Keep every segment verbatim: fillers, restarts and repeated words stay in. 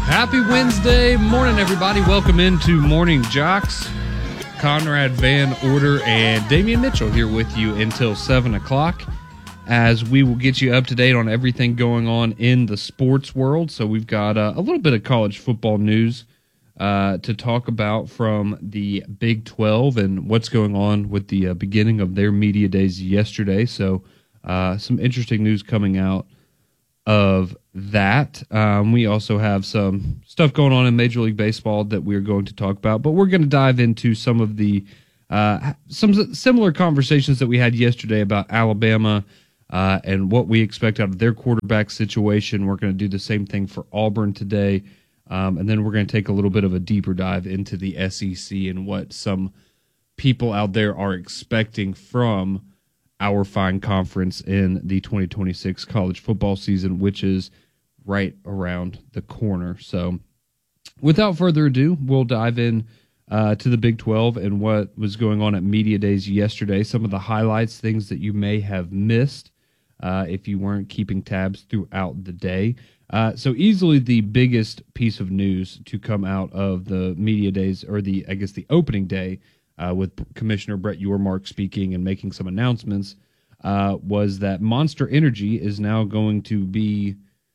Happy Wednesday morning, everybody. Welcome into Morning Jocks. Conrad Van Order and Damian Mitchell here with you until seven o'clock as we will get you up to date on everything going on in the sports world. So we've got uh, a little bit of college football news uh, to talk about from the Big twelve and what's going on with the uh, beginning of their media days yesterday. So uh, some interesting news coming out of that. Um, we also have some stuff going on in Major League Baseball that we're going to talk about, but we're going to dive into some of the uh, some similar conversations that we had yesterday about Alabama uh, and what we expect out of their quarterback situation. We're going to do the same thing for Auburn today, um, and then we're going to take a little bit of a deeper dive into the S E C and what some people out there are expecting from our fine conference in the twenty twenty-six college football season, which is right around the corner. So without further ado, we'll dive in uh, to the Big twelve and what was going on at Media Days yesterday, some of the highlights, things that you may have missed uh, if you weren't keeping tabs throughout the day. Uh, so easily the biggest piece of news to come out of the Media Days, or the, I guess, the opening day, Uh, with Commissioner Brett Yormark speaking and making some announcements, uh, was that Monster Energy is now going to be,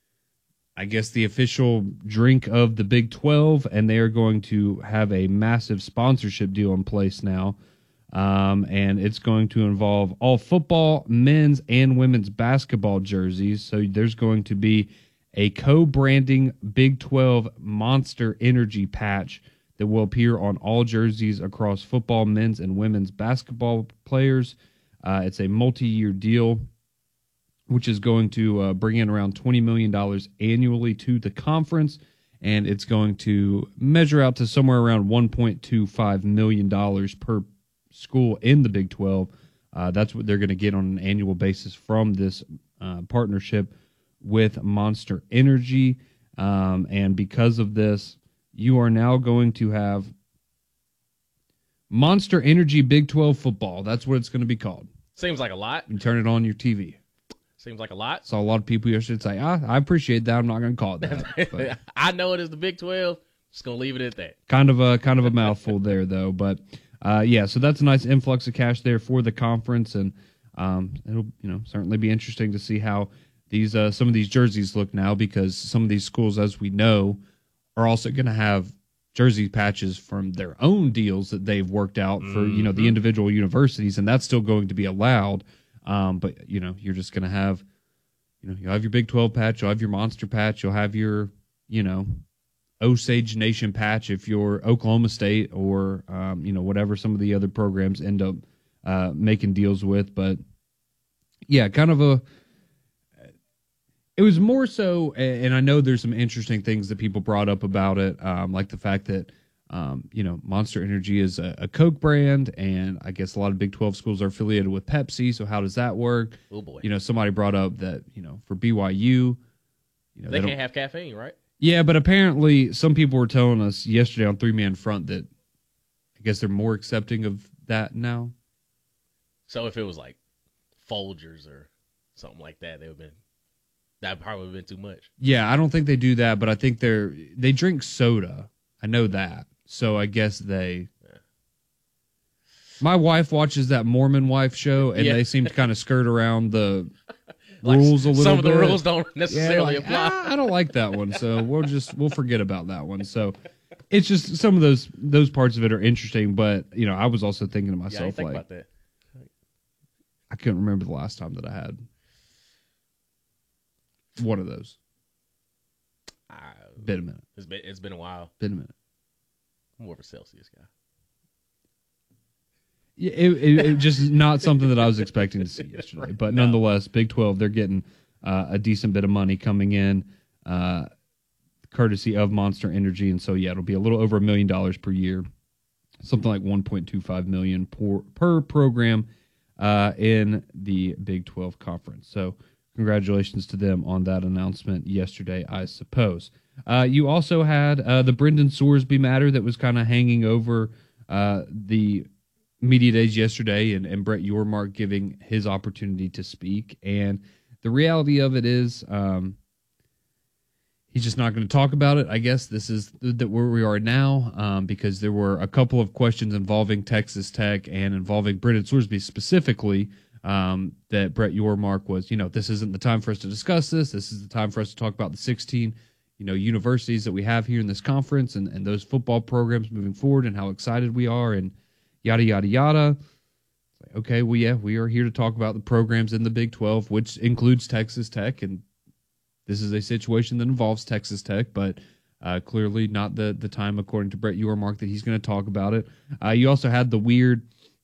I guess, the official drink of the Big twelve, and they are going to have a massive sponsorship deal in place now, um, and it's going to involve all football, men's, and women's basketball jerseys. So there's going to be a co-branding Big twelve Monster Energy patch that will appear on all jerseys across football, men's, and women's basketball players. Uh, it's a multi-year deal, which is going to uh, bring in around twenty million dollars annually to the conference, and it's going to measure out to somewhere around one point two five million dollars per school in the Big twelve. Uh, that's what they're going to get on an annual basis from this uh, partnership with Monster Energy, um, and because of this, you are now going to have Monster Energy Big twelve football. That's what it's going to be called. Seems like a lot. You turn it on your T V. Seems like a lot. Saw a lot of people yesterday say, ah, I appreciate that. I'm not going to call it that. But I know it is the Big twelve. Just going to leave it at that. kind of a kind of a mouthful there, though. But, uh, yeah, so that's a nice influx of cash there for the conference. And um, it'll you know certainly be interesting to see how these uh, some of these jerseys look now, because some of these schools, as we know, are also going to have jersey patches from their own deals that they've worked out for, mm-hmm. you know, the individual universities, and that's still going to be allowed. Um, but, you know, you're just going to have, you know, you'll have your Big twelve patch, you'll have your Monster patch, you'll have your, you know, Osage Nation patch if you're Oklahoma State, or, um, you know, whatever some of the other programs end up uh, making deals with. But, yeah, kind of a, it was more so, and I know there's some interesting things that people brought up about it, um, like the fact that, um, you know, Monster Energy is a, a Coke brand, and I guess a lot of Big twelve schools are affiliated with Pepsi, so how does that work? Oh, boy. You know, somebody brought up that, you know, for B Y U, you know, they, they can't have caffeine, right? Yeah, but apparently some people were telling us yesterday on Three Man Front that I guess they're more accepting of that now. So if it was like Folgers or something like that, they would have been. That probably would have been too much. Yeah, I don't think they do that, but I think they're they drink soda. I know that. So I guess they. Yeah. My wife watches that Mormon Wife show, and yeah. they seem to kind of skirt around the like rules a little bit. Some of the rules don't necessarily yeah, like, apply. Ah, I don't like that one, so we'll just we'll forget about that one. So it's just some of those those parts of it are interesting, but you know, I was also thinking to myself, yeah, I think like, about that. I couldn't remember the last time that I had one of those. Uh, been a minute. It's been it's been a while. Been a minute. I'm more of a Celsius guy. Yeah, it, it, it just not something that I was expecting to see yesterday. But no. nonetheless, Big twelve, they're getting uh, a decent bit of money coming in, uh, courtesy of Monster Energy, and so yeah, it'll be a little over a million dollars per year, something like one point two five million per per program uh, in the Big twelve conference. So. Congratulations to them on that announcement yesterday, I suppose. Uh, you also had uh, the Brendan Sorsby matter that was kind of hanging over uh, the media days yesterday, and, and Brett Yormark giving his opportunity to speak. And the reality of it is um, he's just not going to talk about it. I guess this is th- that where we are now, um, because there were a couple of questions involving Texas Tech and involving Brendan Sorsby specifically. Um, that Brett Yormark was, you know, this isn't the time for us to discuss this. This is the time for us to talk about the sixteen, you know, universities that we have here in this conference and, and those football programs moving forward and how excited we are and yada, yada, yada. Okay, well, yeah, we are here to talk about the programs in the Big twelve, which includes Texas Tech. And this is a situation that involves Texas Tech, but uh, clearly not the, the time, according to Brett Yormark, that he's going to talk about it. Uh, you also had the weird...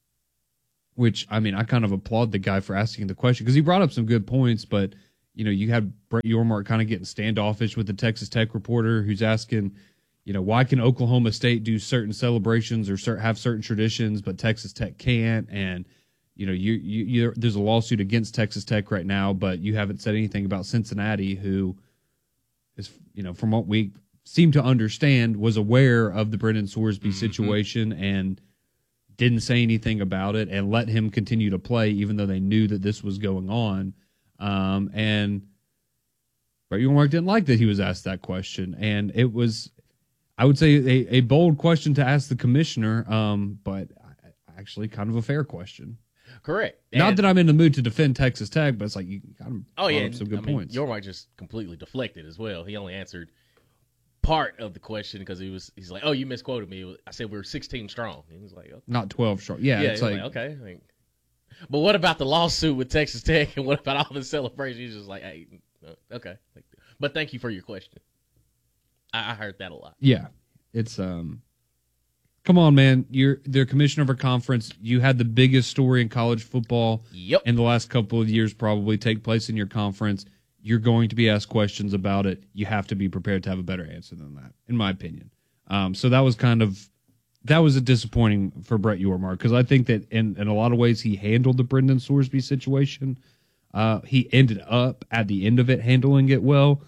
Which, I mean, I kind of applaud the guy for asking the question because he brought up some good points, but, you know, you had Brett Yormark kind of getting standoffish with the Texas Tech reporter who's asking, you know, why can Oklahoma State do certain celebrations or cert- have certain traditions, but Texas Tech can't? And, you know, you, you, you there's a lawsuit against Texas Tech right now, but you haven't said anything about Cincinnati, who is, you know, from what we seem to understand, was aware of the Brendan Sorsby mm-hmm. situation and didn't say anything about it and let him continue to play, even though they knew that this was going on. Um, and Brett Yormark didn't like that he was asked that question. And it was, I would say, a, a bold question to ask the commissioner, um, but actually kind of a fair question. Correct. Not and, that I'm in the mood to defend Texas Tech, but it's like you got him. Oh, yeah. Some good I mean, points. Yormark just completely deflected as well. He only answered part of the question because he was he's like, oh, you misquoted me. I said we were sixteen strong. And he was like, okay. Not twelve strong. Yeah, yeah it's like, like okay. Like, but what about the lawsuit with Texas Tech and what about all the celebrations? He's just like, hey, okay. Like, but thank you for your question. I, I heard that a lot. Yeah, it's um, come on, man. You're the commissioner of a conference. You had the biggest story in college football. Yep. In the last couple of years, probably take place in your conference. You're going to be asked questions about it. You have to be prepared to have a better answer than that, in my opinion. Um, so that was kind of that was a disappointing for Brett Yormark because I think that in, in a lot of ways he handled the Brendan Sorsby situation. Uh, he ended up at the end of it handling it well,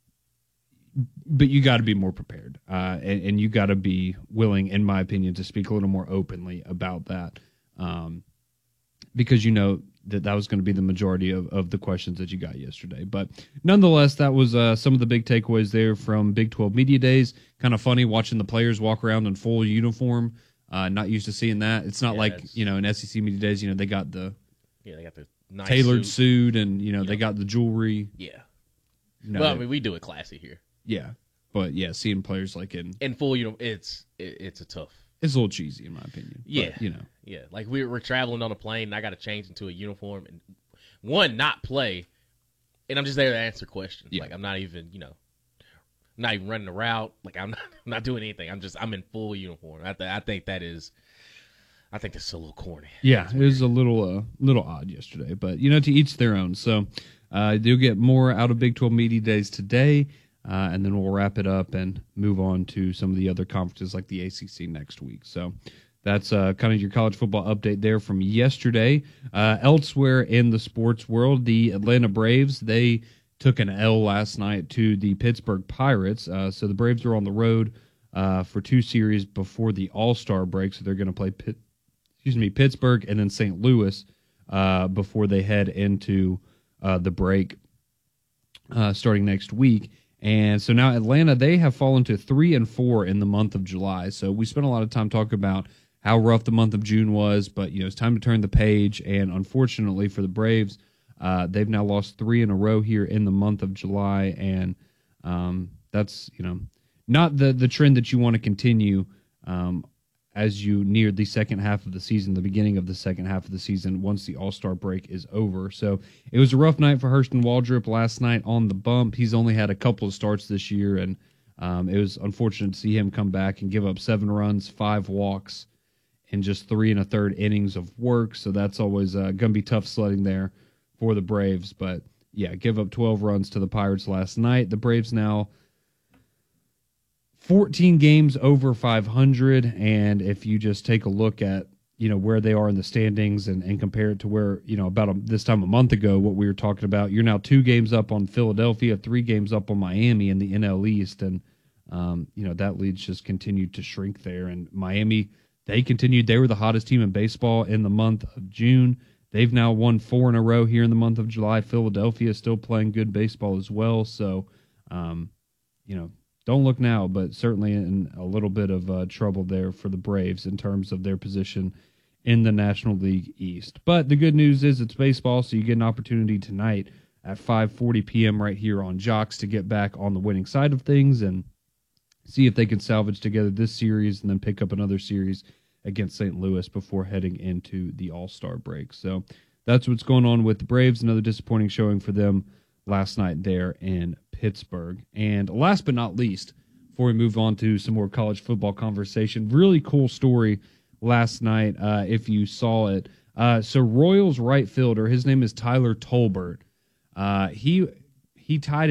but you got to be more prepared, uh, and, and you got to be willing, in my opinion, to speak a little more openly about that, um, because you know that that was going to be the majority of, of the questions that you got yesterday. But nonetheless, that was uh, some of the big takeaways there from Big twelve Media Days. Kind of funny watching the players walk around in full uniform. Uh, not used to seeing that. It's not yeah, like, it's, you know, in S E C Media Days, you know, they got the yeah, they got the nice tailored suit, suit and, you know, yep. they got the jewelry. Yeah. You know, well, I mean, we do it classy here. Yeah. But, yeah, seeing players like in... In full uniform, it's, it, it's a tough... It's a little cheesy, in my opinion. Yeah. But, you know. Yeah. Like, we were traveling on a plane, and I got to change into a uniform and, one, not play, and I'm just there to answer questions. Yeah. Like, I'm not even, you know, I'm not even running a route. Like, I'm not, I'm not doing anything. I'm just, I'm in full uniform. I, th- I think that is, I think that's a little corny. Yeah, it was a little, uh, little odd yesterday, but, you know, to each their own. So, uh, you'll get more out of Big twelve Media Days today. Uh, and then we'll wrap it up and move on to some of the other conferences like the A C C next week. So that's uh, kind of your college football update there from yesterday. Uh, elsewhere in the sports world, the Atlanta Braves, they took an L last night to the Pittsburgh Pirates. Uh, so the Braves are on the road uh, for two series before the All-Star break. So they're going to play Pitt, excuse me, Pittsburgh and then Saint Louis uh, before they head into uh, the break uh, starting next week. And so now Atlanta, they have fallen to three and four in the month of July. So we spent a lot of time talking about how rough the month of June was, but you know it's time to turn the page. And unfortunately for the Braves, uh, they've now lost three in a row here in the month of July, and um, that's you know not the the trend that you want to continue um, as you near the second half of the season, the beginning of the second half of the season, once the All-Star break is over. So it was a rough night for Hurston Waldrop last night on the bump. He's only had a couple of starts this year, and um, it was unfortunate to see him come back and give up seven runs, five walks, and just three and a third innings of work. So that's always uh, going to be tough sledding there for the Braves. But, yeah, give up twelve runs to the Pirates last night. The Braves now fourteen games over five hundred, and if you just take a look at you know where they are in the standings and, and compare it to where you know about a, this time a month ago what we were talking about, you're now two games up on Philadelphia, three games up on Miami in the N L East, and um, you know that lead's just continued to shrink there. And Miami, they continued; they were the hottest team in baseball in the month of June. They've now won four in a row here in the month of July. Philadelphia is still playing good baseball as well, so. Um, you know, don't look now, but certainly in a little bit of uh, trouble there for the Braves in terms of their position in the National League East. But the good news is it's baseball, so you get an opportunity tonight at five forty p.m. right here on Jocks to get back on the winning side of things and see if they can salvage together this series and then pick up another series against Saint Louis before heading into the All-Star break. So that's what's going on with the Braves. Another disappointing showing for them last night there in Pittsburgh. And last but not least, before we move on to some more college football conversation, really cool story last night uh, if you saw it. Uh, so Royals right fielder, his name is Tyler Tolbert. Uh, he he tied